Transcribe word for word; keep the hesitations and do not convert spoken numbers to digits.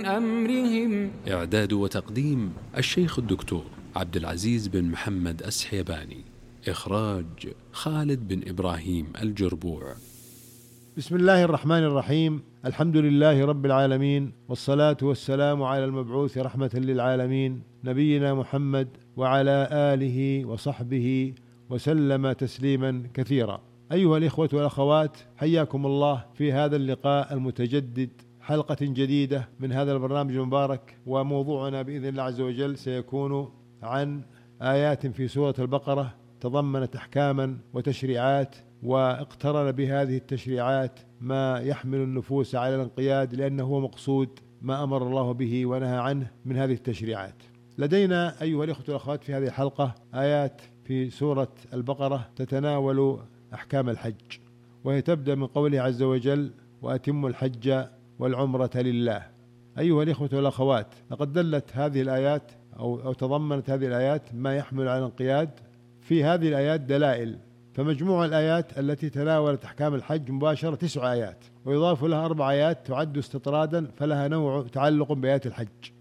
أمرهم. إعداد وتقديم الشيخ الدكتور عبد العزيز بن محمد السحيباني. إخراج خالد بن إبراهيم الجربوع. بسم الله الرحمن الرحيم. الحمد لله رب العالمين، والصلاة والسلام على المبعوث رحمة للعالمين نبينا محمد وعلى آله وصحبه وسلم تسليما كثيرا. أيها الإخوة والأخوات، حياكم الله في هذا اللقاء المتجدد، حلقة جديدة من هذا البرنامج المبارك. وموضوعنا بإذن الله عز وجل سيكون عن آيات في سورة البقرة تضمنت أحكاما وتشريعات، واقترن بهذه التشريعات ما يحمل النفوس على الانقياد، لأنه هو مقصود ما أمر الله به ونهى عنه من هذه التشريعات. لدينا أيها الإخوة والأخوات في هذه الحلقة آيات في سورة البقرة تتناول أحكام الحج، وهي تبدأ من قوله عز وجل: وأتموا الحج والعمرة لله. أيها الإخوة والأخوات، لقد دلت هذه الآيات أو, أو تضمنت هذه الآيات ما يحمل على الانقياد. في هذه الآيات دلائل، فمجموع الآيات التي تناولت أحكام الحج مباشرة تسع آيات، ويضاف لها أربع آيات تعد استطرادا، فلها نوع تعلق بآيات الحج.